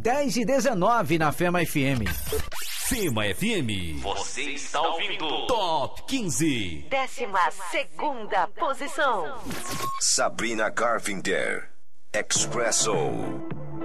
10h19 na Fema FM. Fema FM. Você está ouvindo Top 15. 12ª posição. Sabrina Carpenter, Expresso.